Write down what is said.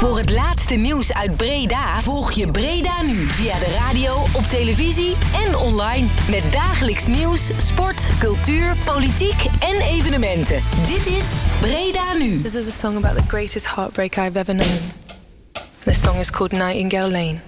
Voor het laatste nieuws uit Breda volg je Breda Nu via de radio, op televisie en online. Met dagelijks nieuws, sport, cultuur, politiek en evenementen. Dit is Breda Nu. This is a song about the greatest heartbreak I've ever known. The song is called Nightingale Lane.